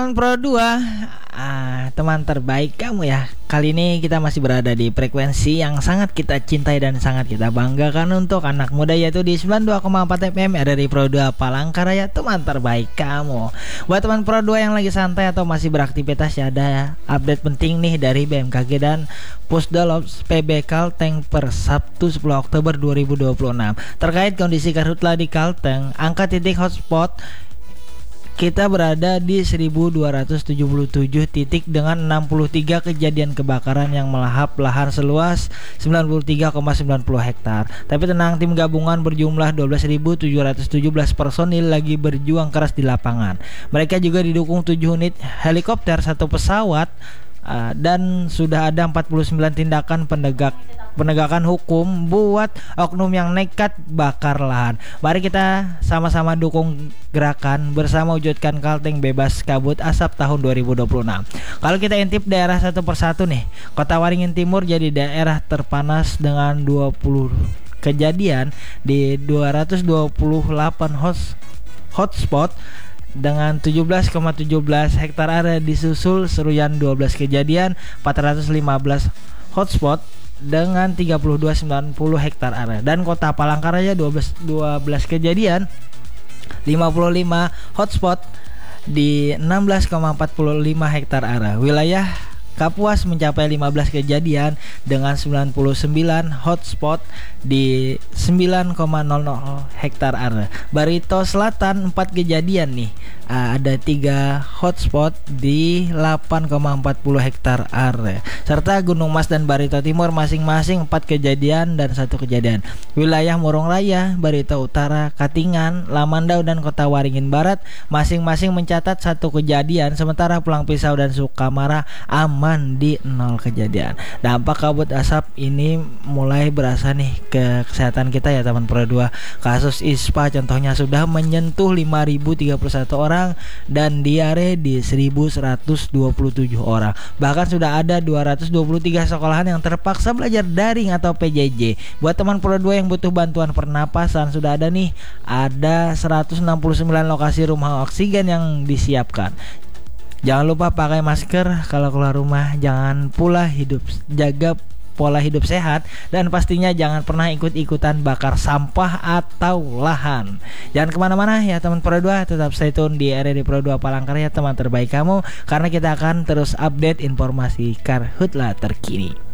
Pro 2, teman terbaik kamu ya. Kali ini kita masih berada di frekuensi yang sangat kita cintai dan sangat kita banggakan untuk anak muda, yaitu di 92,4 FM RRI Pro 2 Palangkaraya, teman terbaik kamu. Buat teman Pro 2 yang lagi santai atau masih beraktivitas, ya ada update penting nih dari BMKG dan Pusdalops PB Kalteng per Sabtu 10 Oktober 2026 terkait kondisi karhutla di Kalteng. Angka titik hotspot kita berada di 1277 titik dengan 63 kejadian kebakaran yang melahap lahan seluas 93,90 hektar. Tapi tenang, tim gabungan berjumlah 12.717 personil lagi berjuang keras di lapangan. Mereka juga didukung 7 unit helikopter, 1 pesawat, dan sudah ada 49 tindakan penegakan hukum buat oknum yang nekat bakar lahan. Mari kita sama-sama dukung gerakan bersama wujudkan Kalteng bebas kabut asap tahun 2026. Kalau kita intip daerah satu persatu nih, Kota Waringin Timur jadi daerah terpanas dengan 20 kejadian di 228 hotspot dengan 17,17 hektar area, disusul Seruyan 12 kejadian 415 hotspot dengan 32,90 hektar area, dan Kota Palangkaraya 12 kejadian 55 hotspot di 16,45 hektar area. Wilayah Kapuas mencapai 15 kejadian dengan 99 hotspot di 9,00 hektar area. Barito Selatan 4 kejadian nih, ada 3 hotspot di 8,40 hektar area. Serta Gunung Mas dan Barito Timur masing-masing 4 kejadian dan 1 kejadian. Wilayah Murung Raya, Barito Utara, Katingan, Lamandau dan Kota Waringin Barat masing-masing mencatat 1 kejadian, sementara Pulang Pisau dan Sukamara aman di 0 kejadian. Dampak kabut asap ini mulai berasa nih ke kesehatan kita ya teman Pro 2. Kasus ISPA contohnya sudah menyentuh 5.031 orang dan diare di 1.127 orang. Bahkan sudah ada 223 sekolahan yang terpaksa belajar daring atau PJJ. Buat teman Pro 2 yang butuh bantuan pernapasan, sudah ada nih, ada 169 lokasi rumah oksigen yang disiapkan. Jangan lupa pakai masker kalau keluar rumah, jangan pula jaga pola hidup sehat, dan pastinya jangan pernah ikut-ikutan bakar sampah atau lahan. Jangan kemana-mana ya teman Pro 2, tetap stay tune di RRI Pro 2 Palangkaraya, teman terbaik kamu, karena kita akan terus update informasi karhutla terkini.